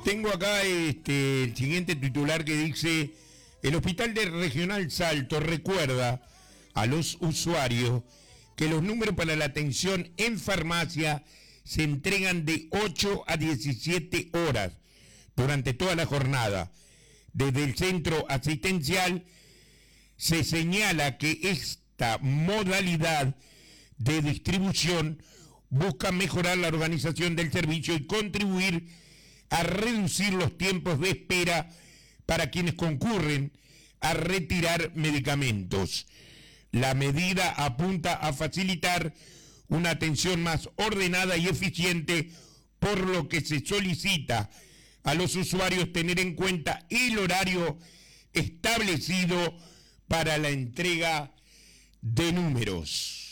Tengo acá el siguiente titular que dice: el Hospital Regional Salto recuerda a los usuarios que los números para la atención en farmacia se entregan de 8 a 17 horas durante toda la jornada. Desde el centro asistencial se señala que esta modalidad de distribución busca mejorar la organización del servicio y contribuir a reducir los tiempos de espera para quienes concurren a retirar medicamentos. La medida apunta a facilitar una atención más ordenada y eficiente, por lo que se solicita a los usuarios tener en cuenta el horario establecido para la entrega de números.